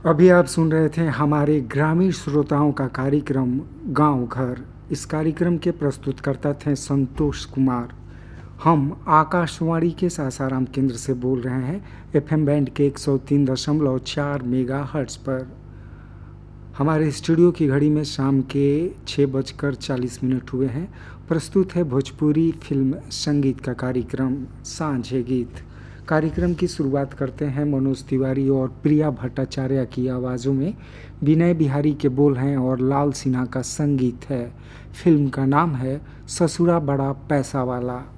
अभी आप सुन रहे थे हमारे ग्रामीण श्रोताओं का कार्यक्रम गांव घर। इस कार्यक्रम के प्रस्तुतकर्ता थे संतोष कुमार। हम आकाशवाणी के सासाराम केंद्र से बोल रहे हैं, एफएम बैंड के 103.4 मेगाहर्ट्ज़ पर। हमारे स्टूडियो की घड़ी में शाम के 6:40 हुए हैं। प्रस्तुत है भोजपुरी फिल्म संगीत का कार्यक्रम सांझे गीत। कार्यक्रम की शुरुआत करते हैं मनोज तिवारी और प्रिया भट्टाचार्य की आवाज़ों में। विनय बिहारी के बोल हैं और लाल सिन्हा का संगीत है। फिल्म का नाम है ससुरा बड़ा पैसा वाला।